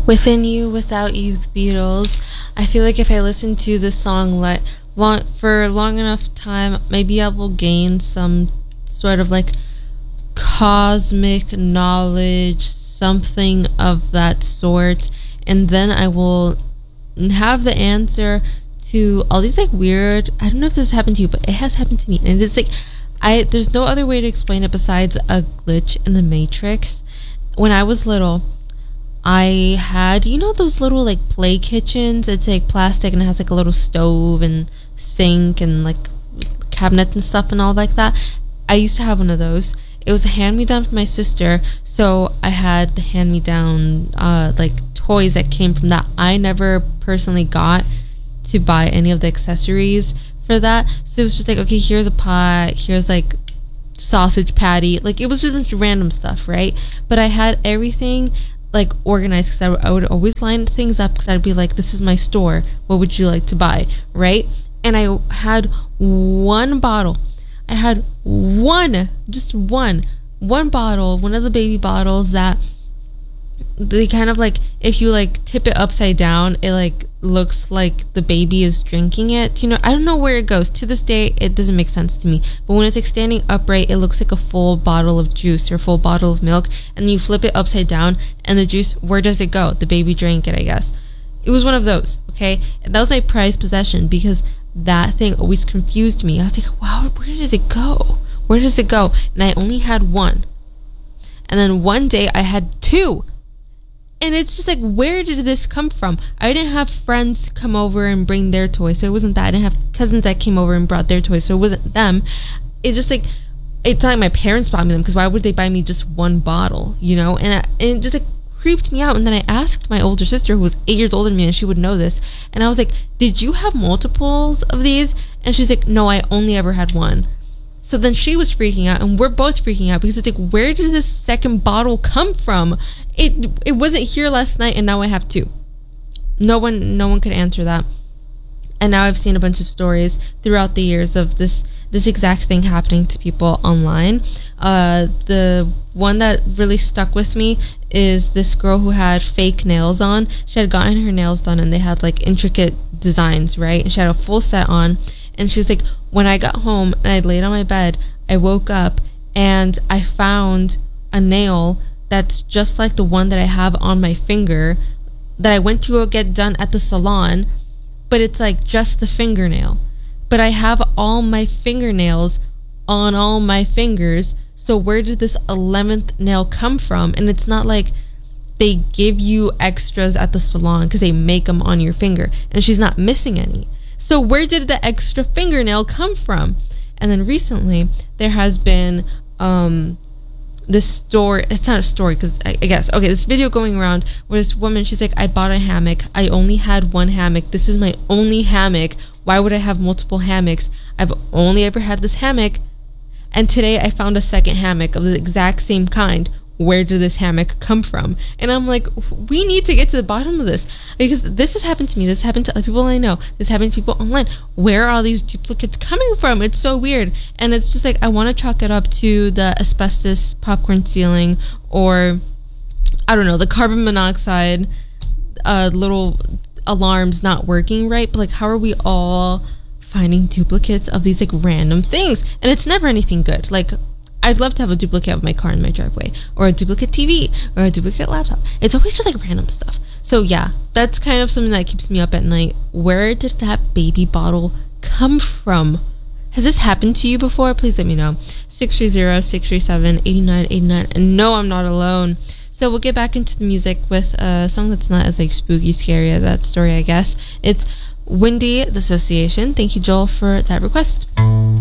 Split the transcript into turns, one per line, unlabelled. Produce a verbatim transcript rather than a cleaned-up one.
Within You, Without You, the Beatles. I feel like if I listen to this song like long for long enough time, maybe I will gain some sort of like cosmic knowledge, something of that sort, and then I will have the answer to all these like weird, I don't know if this has happened to you, but it has happened to me, and it's like I there's no other way to explain it besides a glitch in the Matrix. When I was little, I had, you know, those little like play kitchens. It's like plastic and it has like a little stove and sink and like cabinet and stuff and all like that. I used to have one of those. It was a hand-me-down from my sister, so I had the hand-me-down uh, like toys that came from that. I never personally got to buy any of the accessories for that, so it was just like, okay, here's a pot, here's like sausage patty, like it was just random stuff, right? But I had everything like organized because I, w- I would always line things up because I'd be like, this is my store, what would you like to buy, right? And I had one bottle. I had one, just one, one bottle, one of the baby bottles that they kind of like, if you like tip it upside down, it like looks like the baby is drinking it. You know, I don't know where it goes. To this day, it doesn't make sense to me. But when it's like standing upright, it looks like a full bottle of juice or a full bottle of milk. And you flip it upside down, and the juice, where does it go? The baby drank it, I guess. It was one of those, okay? And that was my prized possession because that thing always confused me. I was like, wow, where does it go? Where does it go? And I only had one. And then one day I had two. And it's just like, where did this come from? I didn't have friends come over and bring their toys, so it wasn't that. I didn't have cousins that came over and brought their toys, so it wasn't them. It just like, it's not like my parents bought me them, because why would they buy me just one bottle, you know? And, I, and it just like creeped me out. And then I asked my older sister, who was eight years older than me, and she would know this. And I was like, did you have multiples of these? And she's like, no, I only ever had one. So then she was freaking out, and we're both freaking out because it's like, where did this second bottle come from? It it wasn't here last night, and now I have two. No one no one could answer that. And now I've seen a bunch of stories throughout the years of this this exact thing happening to people online. Uh, the one that really stuck with me is this girl who had fake nails on. She had gotten her nails done, and they had like intricate designs, right? And she had a full set on. And she's like, when I got home and I laid on my bed, I woke up and I found a nail that's just like the one that I have on my finger that I went to go get done at the salon, but it's like just the fingernail. But I have all my fingernails on all my fingers, so where did this eleventh nail come from? And it's not like they give you extras at the salon because they make them on your finger, and she's not missing any. So where did the extra fingernail come from? And then recently, there has been um, this story. It's not a story because I, I guess, okay, this video going around where this woman, she's like, I bought a hammock. I only had one hammock. This is my only hammock. Why would I have multiple hammocks? I've only ever had this hammock. And today I found a second hammock of the exact same kind. Where did this hammock come from? And I'm like, we need to get to the bottom of this, because this has happened to me. This happened to other people I know. This happened to people online. Where are all these duplicates coming from? It's so weird. And it's just like, I want to chalk it up to the asbestos popcorn ceiling, or I don't know, the carbon monoxide uh, little alarms not working right. But like, how are we all finding duplicates of these like random things? And it's never anything good. Like, I'd love to have a duplicate of my car in my driveway, or a duplicate T V, or a duplicate laptop. It's always just like random stuff. So yeah, that's kind of something that keeps me up at night. Where did that baby bottle come from? Has this happened to you before? Please let me know. six three zero, six three seven, eight nine eight nine. And no, I'm not alone. So we'll get back into the music with a song that's not as like spooky, scary as that story, I guess. It's Windy, The Association. Thank you, Joel, for that request.